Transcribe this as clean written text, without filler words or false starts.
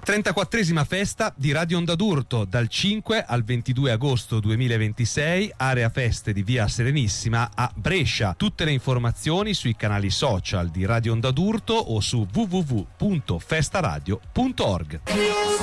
34esima festa di Radio Onda d'Urto, dal 5 al 22 agosto 2026, area feste di via Serenissima a Brescia. Tutte le informazioni sui canali social di Radio Onda d'Urto o su www.festaradio.org.